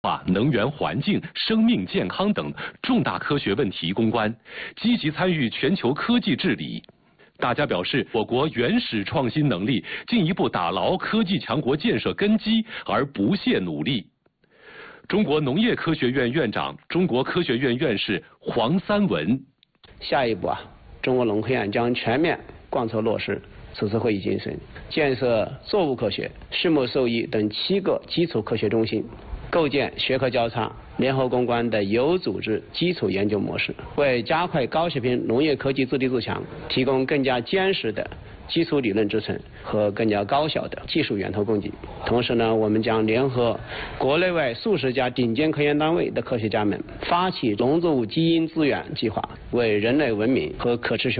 能源环境、生命健康等重大科学问题攻关，积极参与全球科技治理。大家表示，我国原始创新能力进一步打牢科技强国建设根基，而不懈努力。中国农业科学院院长、中国科学院院士黄三文： 下一步中国农科院将全面贯彻落实此次会议精神，建设作物科学、畜牧兽医等7个基础科学中心，构建学科交叉、联合攻关的有组织基础研究模式，为加快高水平农业科技自立自强提供更加坚实的基础理论支撑和更加高效的技术源头供给。同时呢，我们将联合国内外数十家顶尖科研单位的科学家们，发起农作物基因资源计划，为人类文明和可持续